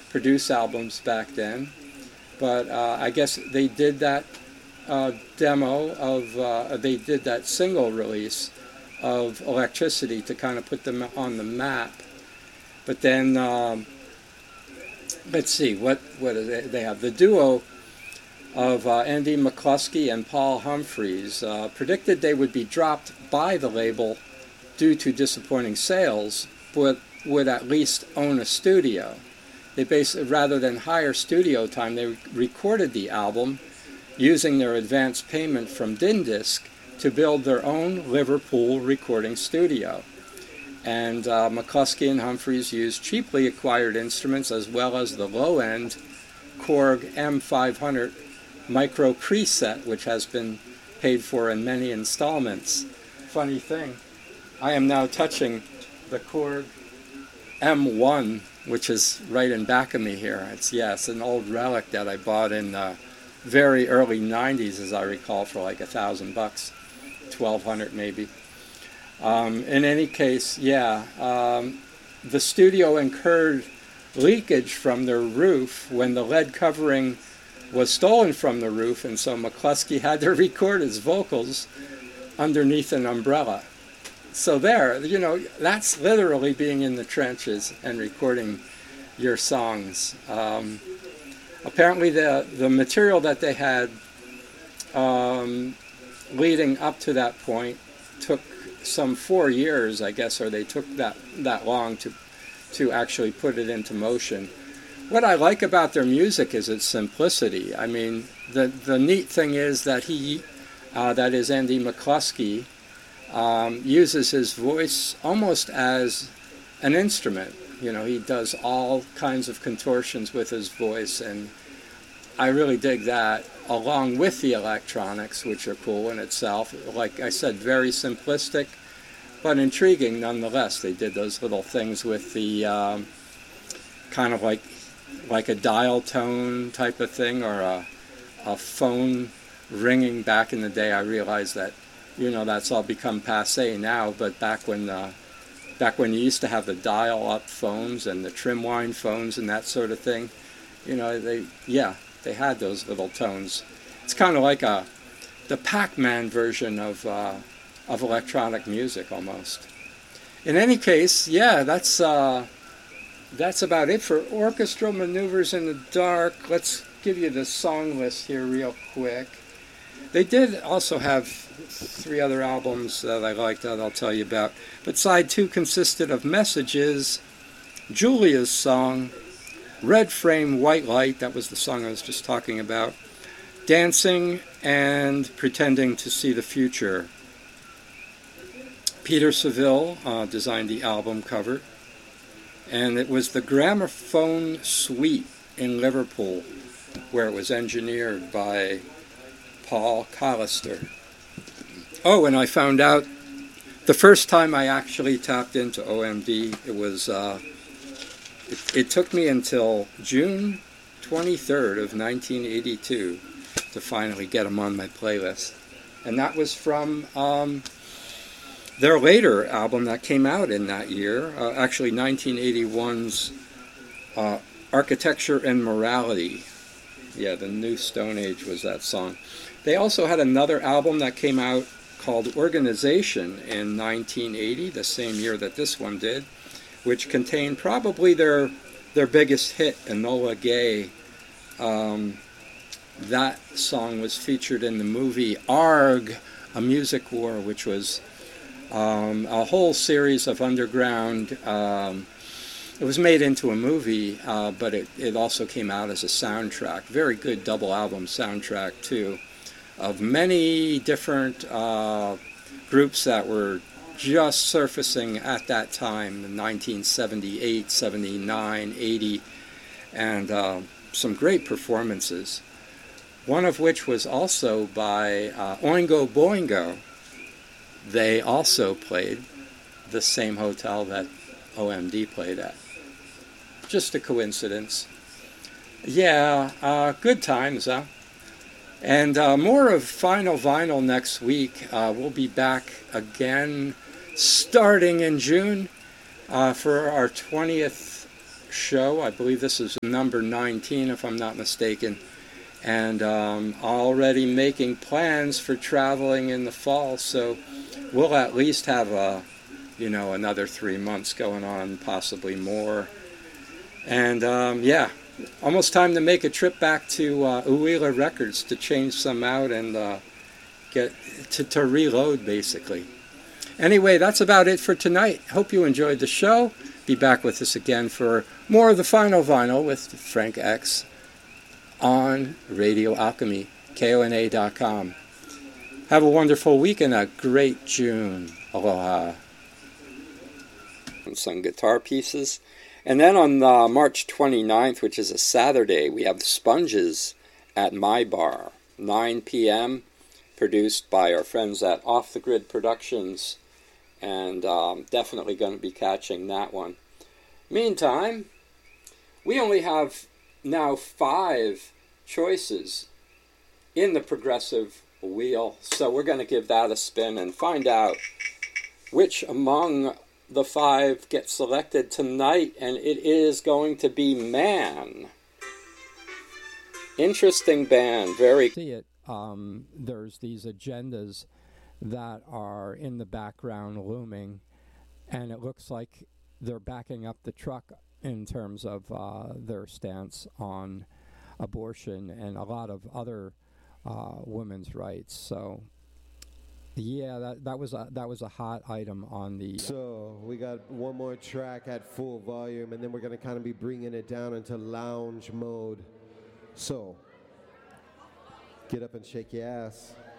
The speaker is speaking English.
produce albums back then. But I guess they did that demo of, they did that single release of Electricity to kind of put them on the map. But then, let's see, what do they have? The duo of Andy McCluskey and Paul Humphreys predicted they would be dropped by the label due to disappointing sales, but would at least own a studio. They rather than hire studio time, they recorded the album using their advance payment from Din Disc to build their own Liverpool recording studio. And McCluskey and Humphreys used cheaply acquired instruments as well as the low-end Korg M500 micro preset, which has been paid for in many installments. Funny thing, I am now touching the Korg M1, which is right in back of me here. It's an old relic that I bought in the very early 90s, as I recall, for like $1,000, $1,200 maybe. In any case, the studio incurred leakage from their roof when the lead covering was stolen from the roof, and so McCluskey had to record his vocals underneath an umbrella. So there, that's literally being in the trenches and recording your songs. Apparently the material that they had leading up to that point took some 4 years, I guess, or they took that long to actually put it into motion. What I like about their music is its simplicity. I mean, the neat thing is that that is Andy McCluskey, uses his voice almost as an instrument. He does all kinds of contortions with his voice, and I really dig that, along with the electronics, which are cool in itself. Like I said, very simplistic, but intriguing nonetheless. They did those little things with the kind of like a dial tone type of thing, or a phone ringing back in the day. I realize that, that's all become passé now, but back when you used to have the dial-up phones and the trim-line phones and that sort of thing, they had those little tones. It's kind of like the Pac-Man version of electronic music almost. In any case, that's about it for Orchestral Maneuvers in the Dark. Let's give you the song list here real quick. They did also have 3 other albums that I liked that I'll tell you about. But side 2 consisted of Messages, Julia's Song, Red Frame, White Light, that was the song I was just talking about, Dancing, and Pretending to See the Future. Peter Saville designed the album cover, and it was the Gramophone Suite in Liverpool, where it was engineered by Paul Callister. Oh, and I found out the first time I actually tapped into OMD, it was it took me until June 23rd of 1982 to finally get them on my playlist. And that was from their later album that came out in that year, actually 1981's Architecture and Morality. Yeah, the New Stone Age was that song. They also had another album that came out called Organization in 1980, the same year that this one did, which contained probably their biggest hit, Enola Gay. That song was featured in the movie Arg, A Music War, which was a whole series of underground. It was made into a movie, but it also came out as a soundtrack. Very good double album soundtrack, too, of many different groups that were just surfacing at that time, in 1978, 79, 80, and some great performances. One of which was also by Oingo Boingo. They also played the same hotel that OMD played at. Just a coincidence. Yeah, good times, huh? And more of Final Vinyl next week. We'll be back again starting in June for our 20th show. I believe this is number 19, if I'm not mistaken. And already making plans for traveling in the fall, so we'll at least have another 3 months going on, possibly more. And yeah, almost time to make a trip back to Uila Records to change some out and get to reload, basically. Anyway, that's about it for tonight. Hope you enjoyed the show. Be back with us again for more of the Final Vinyl with Frank X on Radio Alchemy, KONA.com. Have a wonderful week and a great June. Aloha. And some guitar pieces. And then on March 29th, which is a Saturday, we have the Sponges at My Bar, 9 p.m., produced by our friends at Off the Grid Productions. And definitely going to be catching that one. Meantime, we only have now 5 choices in the progressive wheel, so we're going to give that a spin and find out which among the 5 get selected tonight, and it is going to be Man. Interesting band, very... See it, there's these agendas that are in the background looming, and it looks like they're backing up the truck in terms of their stance on abortion and a lot of other women's rights. So yeah, that was a hot item on the... So we got one more track at full volume, and then we're going to kind of be bringing it down into lounge mode. So get up and shake your ass.